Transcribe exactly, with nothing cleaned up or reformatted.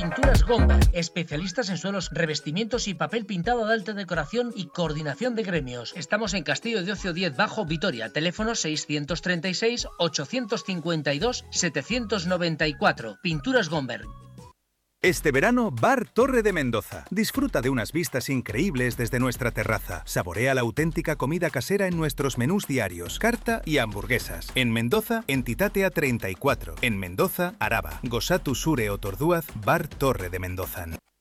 Pinturas Gomber, especialistas en suelos, revestimientos y papel pintado de alta decoración y coordinación de gremios. Estamos en Castillo de Ocio diez Bajo, Vitoria. Teléfono seiscientos treinta y seis, ochocientos cincuenta y dos, setecientos noventa y cuatro. Pinturas Gomber. Este verano, Bar Torre de Mendoza. Disfruta de unas vistas increíbles desde nuestra terraza. Saborea la auténtica comida casera en nuestros menús diarios, carta y hamburguesas. En Mendoza, Entitatea treinta y cuatro. En Mendoza, Araba. Gosatu Sure Otorduaz, Bar Torre de Mendoza.